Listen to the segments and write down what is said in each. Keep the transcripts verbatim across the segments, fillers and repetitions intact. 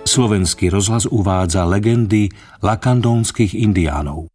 Slovenský rozhlas uvádza legendy lakandónskych indiánov.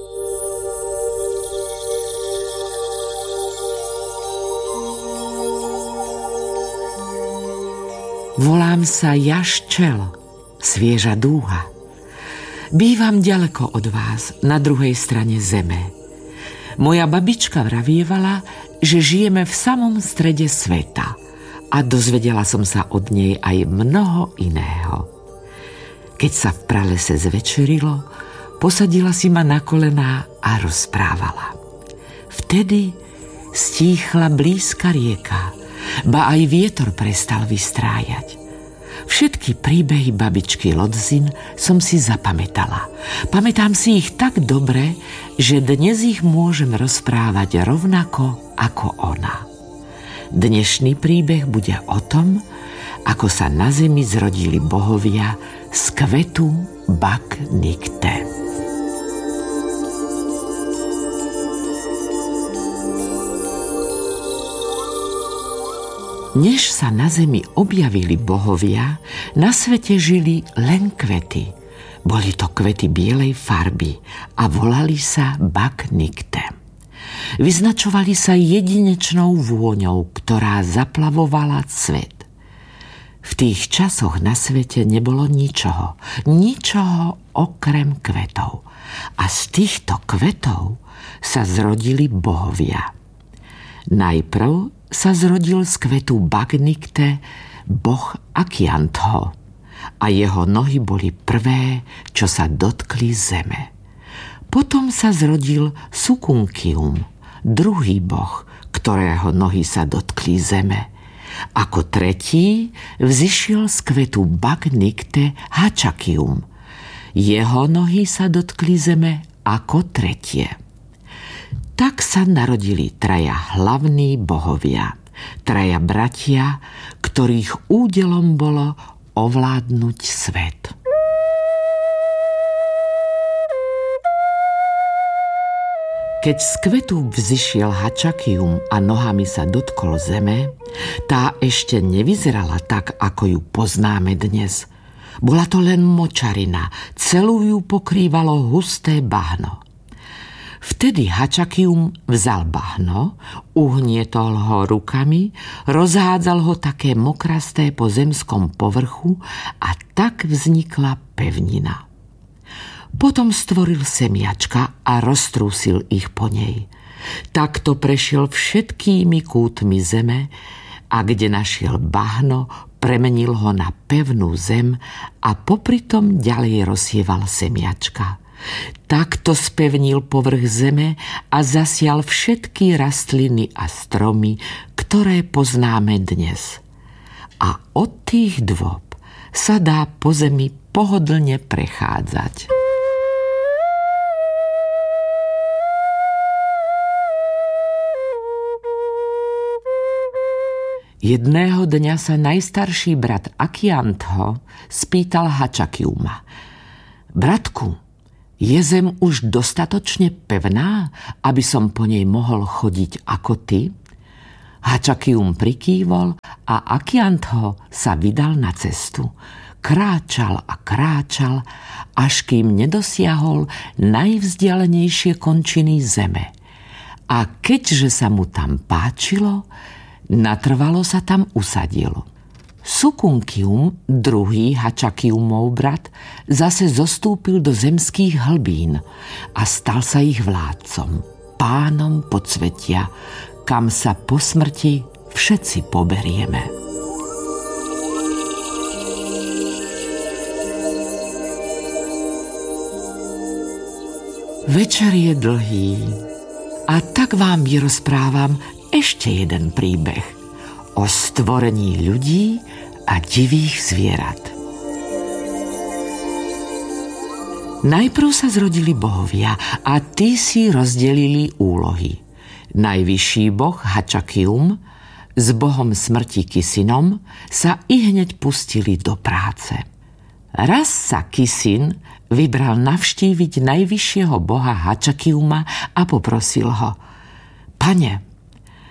Volám sa Jaščel, svieža dúha. Bývam ďaleko od vás, na druhej strane zeme. Moja babička vravievala, že žijeme v samom strede sveta a dozvedela som sa od nej aj mnoho iného. Keď sa v pralese zvečerilo, posadila si ma na kolená a rozprávala. Vtedy stíchla blízka rieka, ba aj vietor prestal vystrájať. Všetky príbehy babičky Lodzin som si zapamätala. Pamätám si ich tak dobre, že dnes ich môžem rozprávať rovnako ako ona. Dnešný príbeh bude o tom, ako sa na zemi zrodili bohovia z kvetu Bak Nikte. Než sa na zemi objavili bohovia, na svete žili len kvety. Boli to kvety bielej farby a volali sa Bak Nikte. Vyznačovali sa jedinečnou vôňou, ktorá zaplavovala svet. V tých časoch na svete nebolo ničoho, ničoho okrem kvetov. A z týchto kvetov sa zrodili bohovia. Najprv sa zrodil z kvetu Bak Nikte boh Akiantho a jeho nohy boli prvé, čo sa dotkli zeme. Potom sa zrodil Sukunkium, druhý boh, ktorého nohy sa dotkli zeme. Ako tretí vzišiel z kvetu Bak Nikte Hačakium. Jeho nohy sa dotkli zeme ako tretie. Tak sa narodili traja hlavní bohovia, traja bratia, ktorých údelom bolo ovládnuť svet. Keď z kvetu vzišiel Hačakium a nohami sa dotkol zeme, tá ešte nevyzerala tak, ako ju poznáme dnes. Bola to len močarina, celú ju pokrývalo husté bahno. Vtedy Hačakium vzal bahno, uhnietol ho rukami, rozhádzal ho také mokrasté po zemskom povrchu a tak vznikla pevnina. Potom stvoril semiačka a roztrúsil ich po nej. Takto prešiel všetkými kútmi zeme a kde našiel bahno, premenil ho na pevnú zem a popritom ďalej rozsieval semiačka. Takto spevnil povrch zeme a zasial všetky rastliny a stromy, ktoré poznáme dnes. A od tých dôb sa dá po zemi pohodlne prechádzať. Jedného dňa sa najstarší brat Akiantho spýtal Hačakiuma: Bratku, je zem už dostatočne pevná, aby som po nej mohol chodiť ako ty? Hačakium prikývol a Akiantho sa vydal na cestu. Kráčal a kráčal, až kým nedosiahol najvzdialenejšie končiny zeme. A keďže sa mu tam páčilo, natrvalo sa tam usadil. Sukunkium, druhý Hačakiumov brat, zase zostúpil do zemských hlbín a stal sa ich vládcom, pánom podsvetia, kam sa po smrti všetci poberieme. Večer je dlhý a tak vám vyrozprávam ešte jeden príbeh o stvorení ľudí a divých zvierat. Najprv sa zrodili bohovia a tí si rozdelili úlohy. Najvyšší boh Hačakium s bohom smrti Kisinom sa ihneď pustili do práce. Raz sa Kisin vybral navštíviť najvyššieho boha Hačakiuma a poprosil ho: Pane,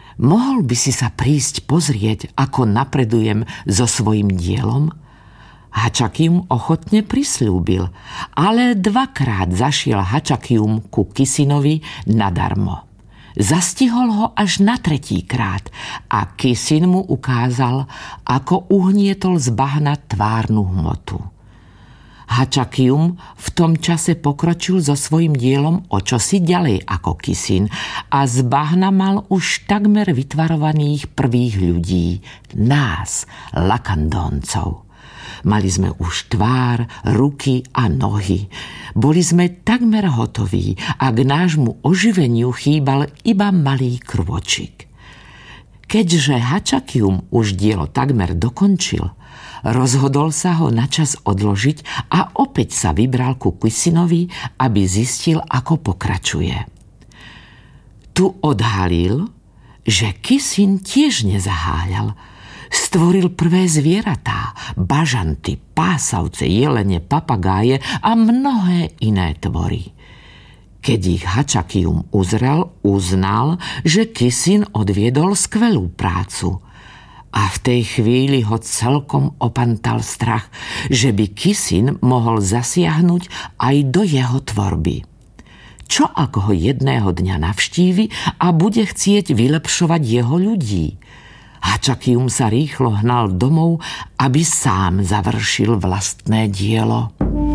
mohol by si sa prísť pozrieť, ako napredujem so svojím dielom? Hačakium ochotne prisľúbil, ale dvakrát zašiel Hačakium ku Kisinovi nadarmo. Zastihol ho až na tretíkrát a Kisin mu ukázal, ako uhnietol z bahna tvárnu hmotu. Hačakium v tom čase pokročil so svojím dielom o čosi ďalej ako Kisin a z bahna mal už takmer vytvarovaných prvých ľudí, nás, Lakandóncov. Mali sme už tvár, ruky a nohy. Boli sme takmer hotoví a k nášmu oživeniu chýbal iba malý krôčik. Keďže Hačakium už dielo takmer dokončil, rozhodol sa ho načas odložiť a opäť sa vybral ku Kisinovi, aby zistil, ako pokračuje. Tu odhalil, že Kisin tiež nezaháľal. Stvoril prvé zvieratá, bažanty, pásavce, jelene, papagáje a mnohé iné tvory. Keď ich Hačakium uzrel, uznal, že Kisin odviedol skvelú prácu. A v tej chvíli ho celkom opantal strach, že by Kisin mohol zasiahnuť aj do jeho tvorby. Čo ak ho jedného dňa navštívi a bude chcieť vylepšovať jeho ľudí? Hačakium sa rýchlo hnal domov, aby sám završil vlastné dielo.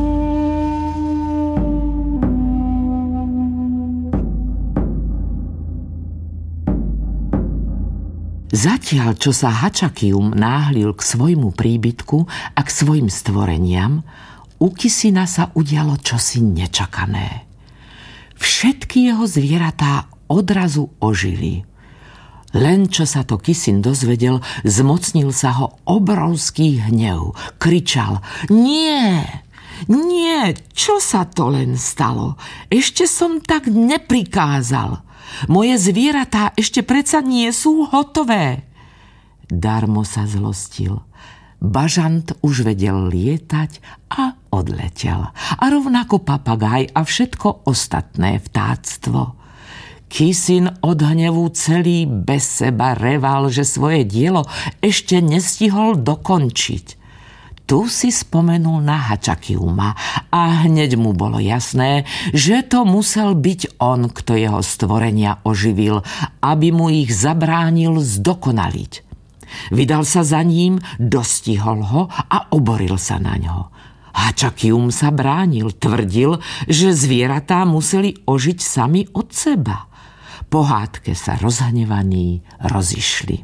Zatiaľ, čo sa Hačakium náhlil k svojmu príbytku a k svojim stvoreniam, u Kisina sa udialo čosi nečakané. Všetky jeho zvieratá odrazu ožili. Len čo sa to Kisin dozvedel, zmocnil sa ho obrovský hnev. Kričal: Nie, nie, čo sa to len stalo? Ešte som tak neprikázal. Moje zvieratá ešte predsa nie sú hotové. Darmo sa zlostil. Bažant už vedel lietať a odletel. A rovnako papagáj a všetko ostatné vtáctvo. Kisin od hnevu celý bez seba reval, že svoje dielo ešte nestihol dokončiť. Tu si spomenul na Hačakiuma a hneď mu bolo jasné, že to musel byť on, kto jeho stvorenia oživil, aby mu ich zabránil zdokonaliť. Vydal sa za ním, dostihol ho a oboril sa na ňo. Hačakium sa bránil, tvrdil, že zvieratá museli ožiť sami od seba. Po hádke sa rozhnevaní rozišli.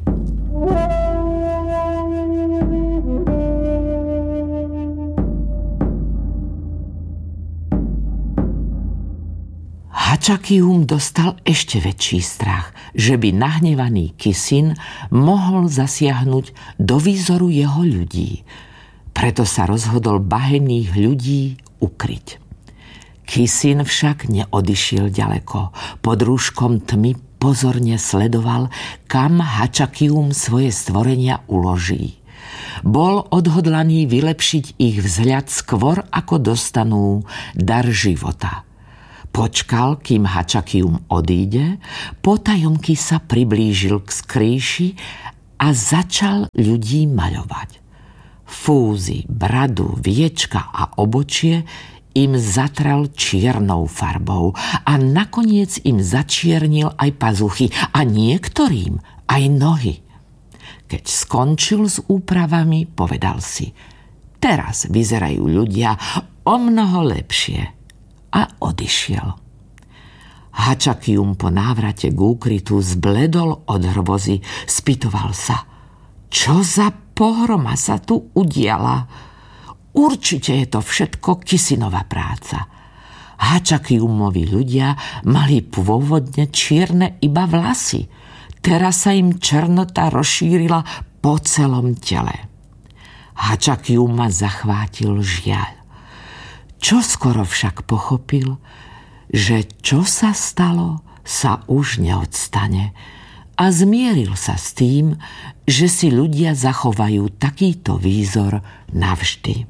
Hačakium dostal ešte väčší strach, že by nahnevaný Kisin mohol zasiahnuť do výzoru jeho ľudí. Preto sa rozhodol bahenných ľudí ukryť. Kisin však neodišiel ďaleko. Pod rúškom tmy pozorne sledoval, kam Hačakium svoje stvorenia uloží. Bol odhodlaný vylepšiť ich vzhľad skôr, ako dostanú dar života. Počkal, kým Hačakium odíde, potajomky sa priblížil k skrýši a začal ľudí maľovať. Fúzy, bradu, viečka a obočie im zatrel čiernou farbou a nakoniec im začiernil aj pazuchy a niektorým aj nohy. Keď skončil s úpravami, povedal si: teraz vyzerajú ľudia o mnoho lepšie, a odišiel. Hačakium po návrate k úkrytu zbledol od hrôzy, spýtoval sa: čo za pohroma sa tu udiala? Určite je to všetko Kisinova práca. Hačakiumovi ľudia mali pôvodne čierne iba vlasy. Teraz sa im černota rozšírila po celom tele. Hačakium ma zachvátil žiaľ. Čoskoro však pochopil, že čo sa stalo, sa už neodstane, a zmieril sa s tým, že si ľudia zachovajú takýto výzor navždy.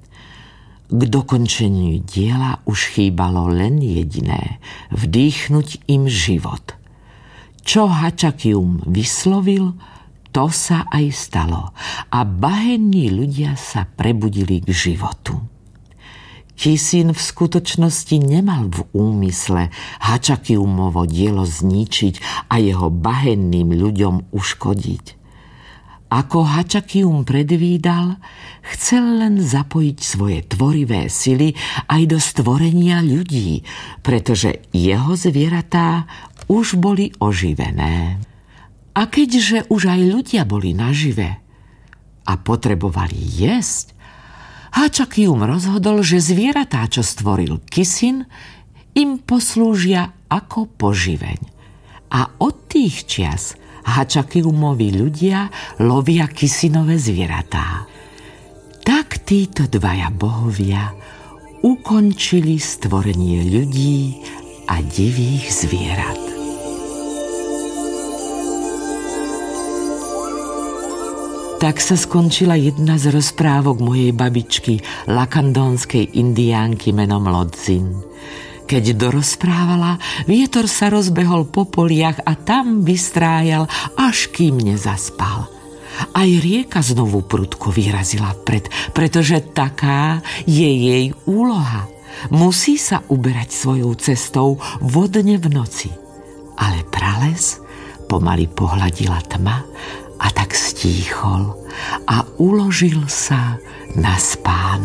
K dokončeniu diela už chýbalo len jediné: vdýchnuť im život. Čo Hačakium vyslovil, to sa aj stalo a bahenní ľudia sa prebudili k životu. Kisin v skutočnosti nemal v úmysle Hačakiumovo dielo zničiť a jeho bahenným ľuďom uškodiť. Ako Hačakium predvídal, chcel len zapojiť svoje tvorivé sily aj do stvorenia ľudí, pretože jeho zvieratá už boli oživené. A keďže už aj ľudia boli nažive a potrebovali jesť, Hačakium rozhodol, že zvieratá, čo stvoril Kisin, im poslúžia ako poživeň. A od tých čias Hačakiumovi ľudia lovia Kisinové zvieratá. Tak títo dvaja bohovia ukončili stvorenie ľudí a divých zvierat. Tak sa skončila jedna z rozprávok mojej babičky, lakandónskej indiánky menom Lodzin. Keď dorozprávala, vietor sa rozbehol po poliach a tam vystrájal, až kým nezaspal. Aj rieka znovu prudko vyrazila vpred, pretože taká je jej úloha. Musí sa uberať svojou cestou vodne v noci. Ale prales pomaly pohladila tma a tak stíchol a uložil sa na spánok.